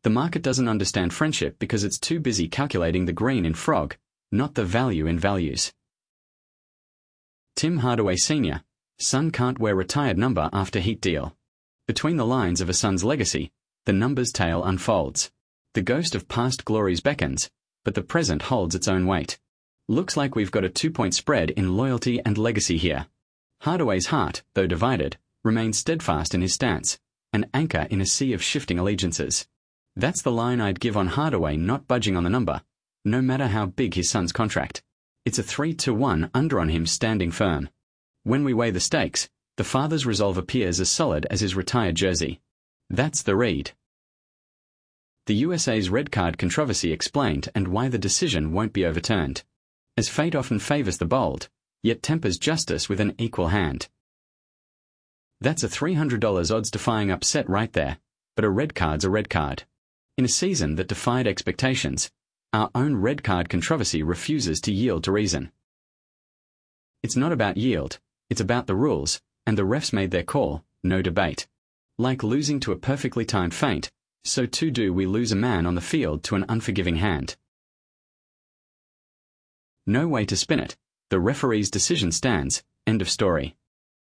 The market doesn't understand friendship because it's too busy calculating the green in frog, not the value in values. Tim Hardaway Sr., son can't wear retired number after heat deal. Between the lines of a son's legacy, the number's tale unfolds. The ghost of past glories beckons, but the present holds its own weight. Looks like we've got a 2-point spread in loyalty and legacy here. Hardaway's heart, though divided, remains steadfast in his stance, an anchor in a sea of shifting allegiances. That's the line I'd give on Hardaway not budging on the number, no matter how big his son's contract. It's a 3-1 under on him standing firm. When we weigh the stakes, the father's resolve appears as solid as his retired jersey. That's the read. The USA's red card controversy explained and why the decision won't be overturned. As fate often favors the bold, yet tempers justice with an equal hand. That's a $300 odds-defying upset right there, but a red card's a red card. In a season that defied expectations, our own red card controversy refuses to yield to reason. It's not about yield, it's about the rules, and the refs made their call, no debate. Like losing to a perfectly timed feint, so too do we lose a man on the field to an unforgiving hand. No way to spin it, the referee's decision stands, end of story.